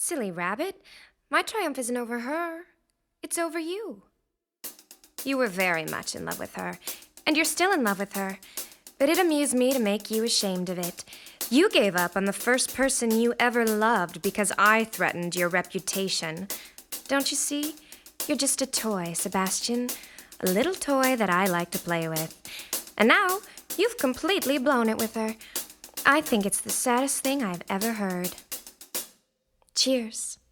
Silly rabbit, my triumph isn't over her. It's over you. You were very much in love with her, and you're still in love with her. But it amused me to make you ashamed of it. You gave up on the first person you ever loved because I threatened your reputation. Don't you see? You're just a toy, Sebastian. A little toy that I like to play with. And now, you've completely blown it with her. I think it's the saddest thing I've ever heard. Cheers.